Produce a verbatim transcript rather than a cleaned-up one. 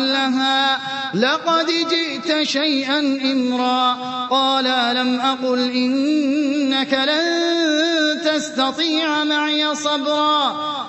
أهلها لقد جئت شيئا إمرا قال ألم أقل إنك لن تستطيع معي صبرا